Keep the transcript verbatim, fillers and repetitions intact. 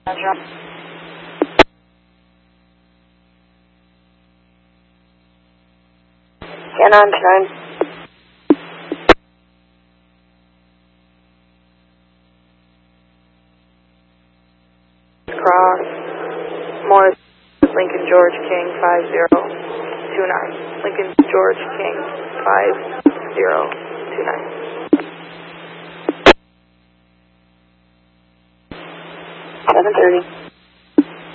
Canon nine. Cross. Morris, Lincoln George King five zero two nine. Lincoln George King five zero two nine. seven thirty.